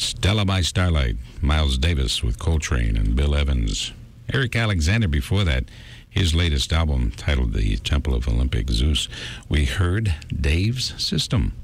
Stella by Starlight, Miles Davis with Coltrane and Bill Evans. Eric Alexander before that, his latest album titled The Temple of Olympic Zeus. We heard Dave's System.